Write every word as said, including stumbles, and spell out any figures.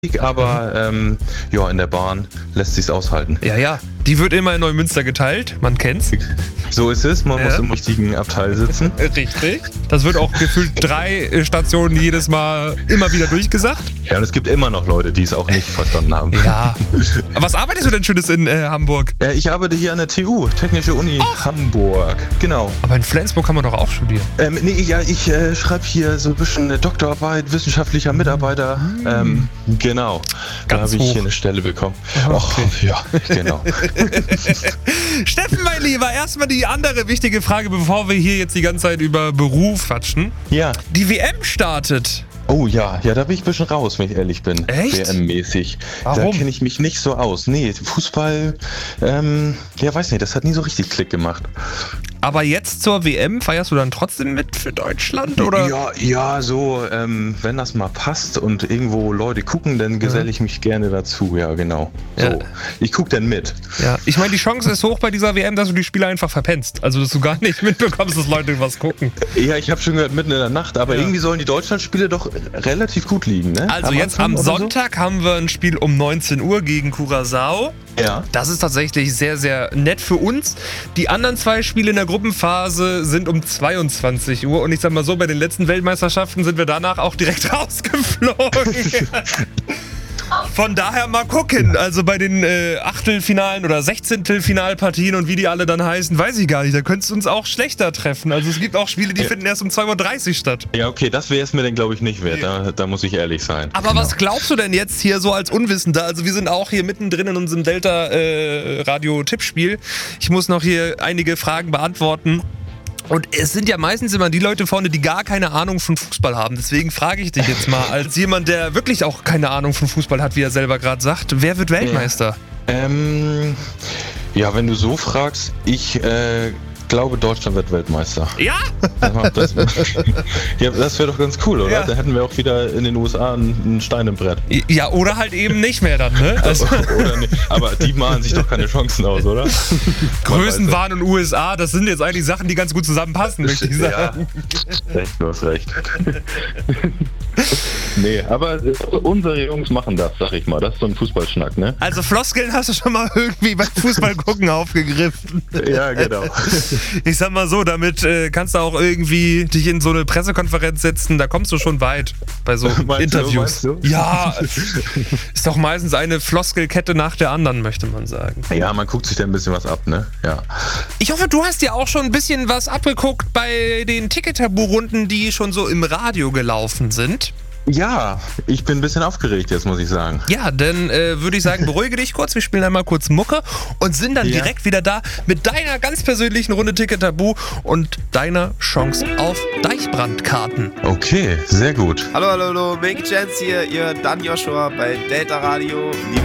aber ähm, ja, in der Bahn lässt sich's aushalten. Ja, ja. Die wird immer in Neumünster geteilt, man kennt's. So ist es, man Ja. muss im richtigen Abteil sitzen. Richtig. Das wird auch gefühlt drei Stationen jedes Mal immer wieder durchgesagt. Ja, und es gibt immer noch Leute, die es auch nicht verstanden haben. Ja. Was arbeitest du denn Schönes in äh, Hamburg? Äh, ich arbeite hier an der T U, Technische Uni Hamburg. Genau. Aber in Flensburg kann man doch auch studieren. Ähm, nee, ja, ich äh, schreibe hier so ein bisschen eine Doktorarbeit, wissenschaftlicher Mitarbeiter. Mhm. Ähm, genau. Da Ganz habe ich hoch. hier eine Stelle bekommen. Okay. Och, ja, genau. Steffen, mein Lieber, erstmal die andere wichtige Frage, bevor wir hier jetzt die ganze Zeit über Beruf quatschen. Ja. Die W M startet. Oh ja, ja, da bin ich ein bisschen raus, wenn ich ehrlich bin. Echt? W M-mäßig. Warum? Da kenne ich mich nicht so aus. Nee, Fußball, ähm, ja, weiß nicht, das hat nie so richtig Klick gemacht. Aber jetzt zur W M feierst du dann trotzdem mit für Deutschland, oder? Ja, ja, so, ähm, wenn das mal passt und irgendwo Leute gucken, dann geselle ich mich gerne dazu, ja, genau. So, Ja. ich gucke dann mit. Ja, ich meine, die Chance ist hoch bei dieser W M, dass du die Spiele einfach verpennst. Also, dass du gar nicht mitbekommst, dass Leute was gucken. Ja, ich habe schon gehört, mitten in der Nacht, aber Ja. irgendwie sollen die Deutschlandspiele doch relativ gut liegen, ne? Also, jetzt am Anfang oder so? Sonntag haben wir ein Spiel um neunzehn Uhr gegen Curaçao. Ja. Das ist tatsächlich sehr, sehr nett für uns. Die anderen zwei Spiele in der Gruppenphase sind um zweiundzwanzig Uhr. Und ich sag mal so, bei den letzten Weltmeisterschaften sind wir danach auch direkt rausgeflogen. Von daher mal gucken. Also bei den äh, Achtelfinalen oder Sechzehntelfinalpartien und wie die alle dann heißen, weiß ich gar nicht. Da könnte es uns auch schlechter treffen. Also es gibt auch Spiele, die Ja. finden erst um zwei Uhr dreißig statt. Ja, okay, das wäre es mir dann, glaube ich, nicht wert. Da, da muss ich ehrlich sein. Aber was glaubst du denn jetzt hier so als Unwissender? Also wir sind auch hier mittendrin in unserem Delta-Radio-Tippspiel. Ich muss noch hier einige Fragen beantworten. Und es sind ja meistens immer die Leute vorne, die gar keine Ahnung von Fußball haben. Deswegen frage ich dich jetzt mal, als jemand, der wirklich auch keine Ahnung von Fußball hat, wie er selber gerade sagt, wer wird Weltmeister? Ähm, ja, wenn du so fragst, ich äh, glaube, Deutschland wird Weltmeister. Ja? Das, ja, das wäre doch ganz cool, oder? Ja. Da hätten wir auch wieder in den U S A einen Stein im Brett. Ja, oder halt eben nicht mehr dann, ne? Also Oder nicht. Aber die malen sich doch keine Chancen aus, oder? Größenwahn und U S A, das sind jetzt eigentlich Sachen, die ganz gut zusammenpassen, möchte ich sagen. Ja, recht, du hast recht. Nee, aber unsere Jungs machen das, sag ich mal. Das ist so ein Fußballschnack, ne? Also Floskeln hast du schon mal irgendwie beim Fußball gucken aufgegriffen. Ja, genau. Ich sag mal so, damit äh, kannst du auch irgendwie dich in so eine Pressekonferenz setzen, da kommst du schon weit bei so Meinst du, Interviews. meinst du? Ja, ist doch meistens eine Floskelkette nach der anderen, möchte man sagen. Ja, man guckt sich da ein bisschen was ab, ne? Ja. Ich hoffe, du hast dir auch schon ein bisschen was abgeguckt bei den Ticket-Tabu-Runden, die schon so im Radio gelaufen sind. Ja, ich bin ein bisschen aufgeregt jetzt, muss ich sagen. Ja, dann äh, würde ich sagen, beruhige dich kurz, wir spielen einmal kurz Mucke und sind dann Ja. direkt wieder da mit deiner ganz persönlichen Runde Ticket Tabu und deiner Chance auf Deichbrandkarten. Okay, sehr gut. Hallo, hallo, hallo, Make Chance hier, ihr Dan Joshua bei Delta Radio.